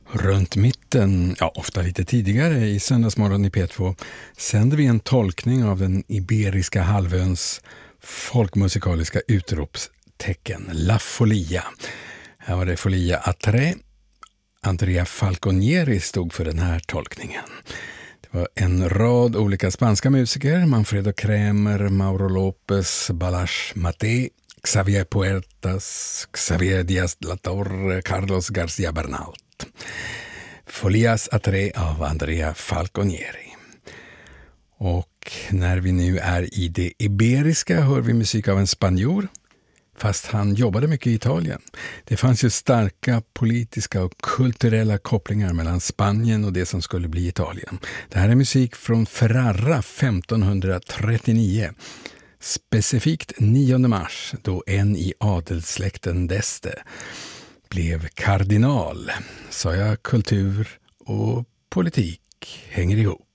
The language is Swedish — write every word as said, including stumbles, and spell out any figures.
Runt mitten, ja ofta lite tidigare i Söndagsmorgon i P två, sänder vi en tolkning av den iberiska halvöns folkmusikaliska utropstecken La Folia. Här var det Folia a tre. Andrea Falconieri stod för den här tolkningen. Det var en rad olika spanska musiker, Manfredo Kremer, Mauro López, Balázs Maté, Xavier Puertas, Xavier Díaz de la Torre, Carlos García Bernal. Folias a tre av Andrea Falconieri. Och när vi nu är i det iberiska hör vi musik av en spanjor, fast han jobbade mycket i Italien. Det fanns ju starka politiska och kulturella kopplingar mellan Spanien och det som skulle bli Italien. Det här är musik från Ferrara femtonhundratrettionio. Specifikt nionde mars, då en i adelssläkten d'Este blev kardinal. Sa jag kultur och politik hänger ihop.